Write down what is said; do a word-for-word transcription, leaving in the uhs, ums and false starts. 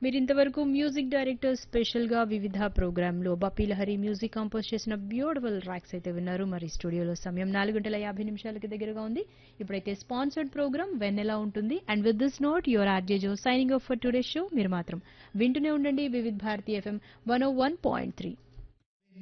మీరు ఇంతవరకు music director special గా వివిధ ప్రోగ్రామ్ లో బప్పీ లహరి మ్యూజిక్ కంపోజ్ చేసిన బ్యూటిఫుల్ ట్రాక్స్ అయితే విన్నారు. మరి స్టూడియోలో సమయం నాలుగు గంటల యాభై నిమిషాలకి దగ్గరగా ఉంది. ఇప్పుడైతే స్పాన్సర్డ్ ప్రోగ్రామ్ వెన్నెలా ఉంటుంది. And with this note your RJ Joe signing off for today show. మీరు మాత్రం వింటూనే ఉండండి వివిధ్ భారతి ఎఫ్ఎం వన్ ఓ వన్ పాయింట్ త్రీ.